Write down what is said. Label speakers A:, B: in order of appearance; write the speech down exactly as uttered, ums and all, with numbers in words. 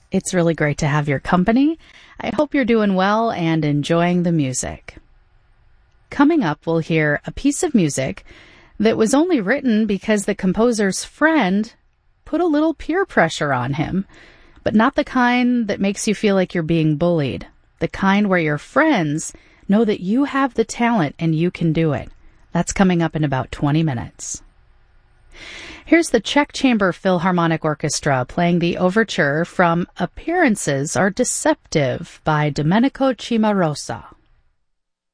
A: It's really great to have your company. I hope you're doing well and enjoying the music. Coming up, we'll hear a piece of music that was only written because the composer's friend put a little peer pressure on him, but not the kind that makes you feel like you're being bullied, the kind where your friends know that you have the talent and you can do it. That's coming up in about twenty minutes. Here's the Czech Chamber Philharmonic Orchestra playing the overture from Appearances Are Deceptive by Domenico Cimarosa.